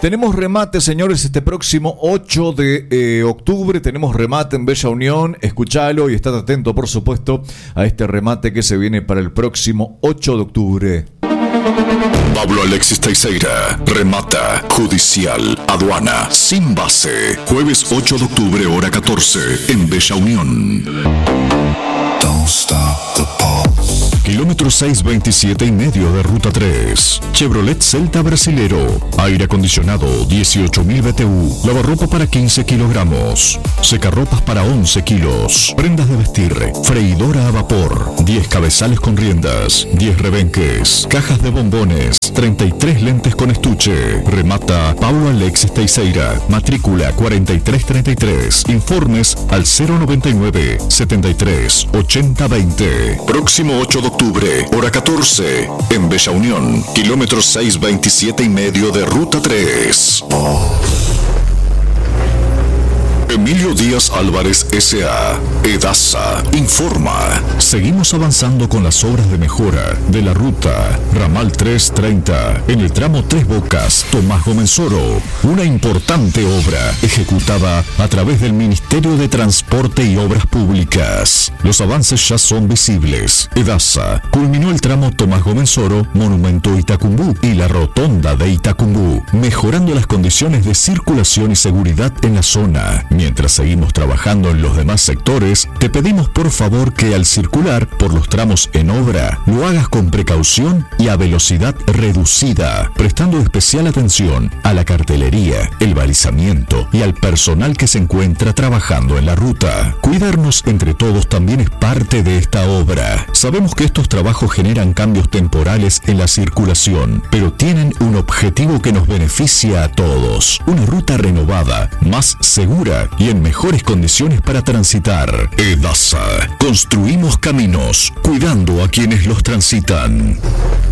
Tenemos remate, señores, este próximo 8 de octubre. Tenemos remate en Bella Unión. Escuchalo y estad atento, por supuesto, a este remate que se viene para el próximo 8 de octubre. Pablo Alexis Teixeira, remata, judicial, aduana, sin base. Jueves 8 de octubre, hora 14, en Bella Unión. Don't stop the pulse. Kilómetro 627,5 de Ruta 3. Chevrolet Celta Brasilero. Aire acondicionado 18.000 BTU. Lavarropa para 15 kilogramos. Secarropas para 11 kilos. Prendas de vestir. Freidora a vapor. 10 cabezales con riendas. 10 rebenques. Cajas de bombones. 33 lentes con estuche. Remata Pablo Alexis Teixeira. Matrícula 4333. Informes al 099 73 80 20. Próximo 8 de octubre, hora 14, en Bella Unión, kilómetro 627,5 de Ruta 3. Emilio Díaz Álvarez S.A. EDASA informa. Seguimos avanzando con las obras de mejora de la ruta Ramal 330 en el tramo Tres Bocas, Tomás Gómez Oro. Una importante obra ejecutada a través del Ministerio de Transporte y Obras Públicas. Los avances ya son visibles. EDASA culminó el tramo Tomás Gómez Oro, Monumento Itacumbú y la Rotonda de Itacumbú, mejorando las condiciones de circulación y seguridad en la zona. Mientras seguimos trabajando en los demás sectores, te pedimos por favor que al circular por los tramos en obra, lo hagas con precaución y a velocidad reducida, prestando especial atención a la cartelería, el balizamiento y al personal que se encuentra trabajando en la ruta. Cuidarnos entre todos también es parte de esta obra. Sabemos que estos trabajos generan cambios temporales en la circulación, pero tienen un objetivo que nos beneficia a todos. Una ruta renovada, más segura y en mejores condiciones para transitar. EDASA. Construimos caminos, cuidando a quienes los transitan.